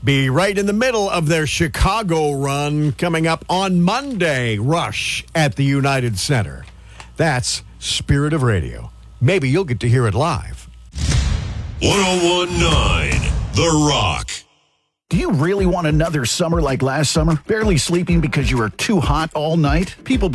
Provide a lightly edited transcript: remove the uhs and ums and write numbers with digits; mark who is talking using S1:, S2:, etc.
S1: be right in the middle of their Chicago run coming up on Monday. Rush at the United Center. That's Spirit of Radio. Maybe you'll get to hear it live.
S2: 101.9 The Rock.
S3: Do you really want another summer like last summer? Barely sleeping because you were too hot all night? People